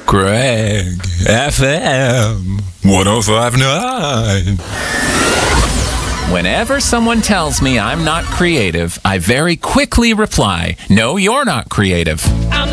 Greg FM 1059. Whenever someone tells me I'm not creative, I very quickly reply, no, you're not creative. I'm